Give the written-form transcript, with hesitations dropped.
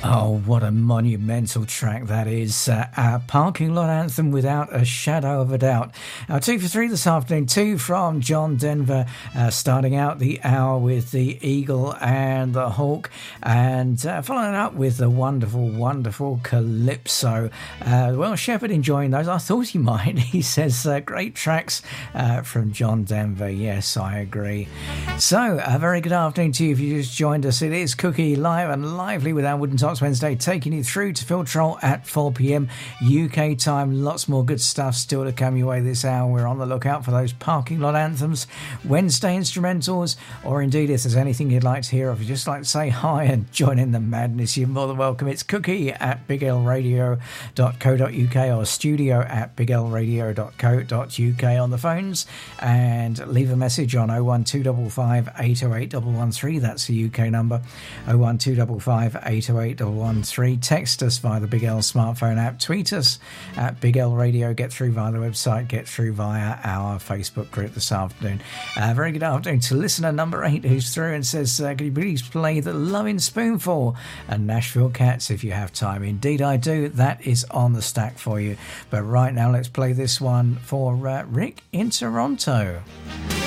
Oh, what a monumental track that is. Our parking lot anthem without a shadow of a doubt. Our 2 for 3 this afternoon, 2 from John Denver, starting out the hour with the Eagle and the Hawk, and following up with the wonderful, wonderful Calypso. Well, Shepherd enjoying those. I thought he might. He says, great tracks from John Denver. Yes, I agree. So, a very good afternoon to you if you just joined us. It is Cookie live and lively with our Wooden Talks Wednesday, taking you through to Filtrol at 4 p.m. UK time. Lots more good stuff still to come your way this hour. We're on the lookout for those parking lot anthems, Wednesday instrumentals, or indeed if there's anything you'd like to hear, or if you'd just like to say hi and join in the madness, you're more than welcome. It's Cookie at biglradio.co.uk or studio at biglradio.co.uk on the phones, and leave a message on 01255 808 113. That's the UK number, 01255 808 113. Text us via the Big L smartphone app, tweet us at Big L Radio, get through via the website, get through via our Facebook group this afternoon. Very good afternoon to listener number 8 who's through and says, could you please play the Lovin' Spoonful and Nashville Cats if you have time? Indeed I do. That is on the stack for you. But right now let's play this one for Rick in Toronto.